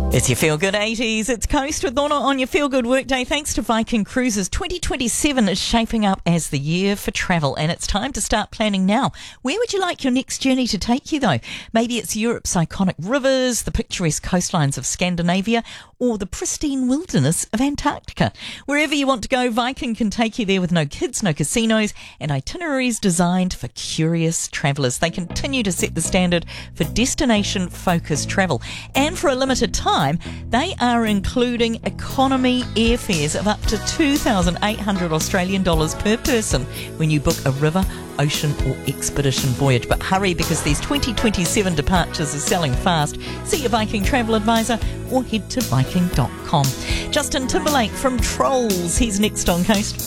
It's your Feel Good 80s. It's Coast with Lorna on your Feel Good Workday. Thanks to Viking Cruises, 2027 is shaping up as the year for travel, and it's time to start planning now. Where would you like your next journey to take you, though? Maybe it's Europe's iconic rivers, the picturesque coastlines of Scandinavia, or the pristine wilderness of Antarctica. Wherever you want to go, Viking can take you there with no kids, no casinos, and itineraries designed for curious travellers. They continue to set the standard for destination-focused travel, and for a limited time, they are including economy airfares of up to 2,800 Australian dollars per person when you book a river, ocean or expedition voyage. But hurry, because these 2027 departures are selling fast. See your Viking travel advisor or head to viking.com. Justin Timberlake from Trolls, he's next on Coast.